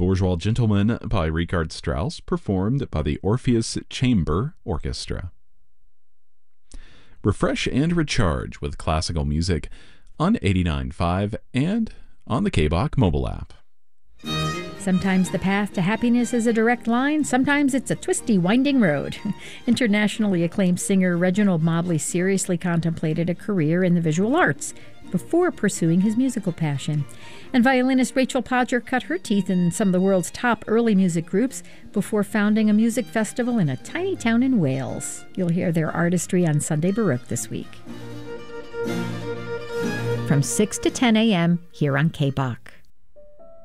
Bourgeois Gentleman by Richard Strauss, performed by the Orpheus Chamber Orchestra. Refresh and recharge with classical music on 89.5 and on the KBOK mobile app. Sometimes the path to happiness is a direct line. Sometimes it's a twisty, winding road. Internationally acclaimed singer Reginald Mobley seriously contemplated a career in the visual arts before pursuing his musical passion. And violinist Rachel Podger cut her teeth in some of the world's top early music groups before founding a music festival in a tiny town in Wales. You'll hear their artistry on Sunday Baroque this week. From 6 to 10 a.m. here on KBOK.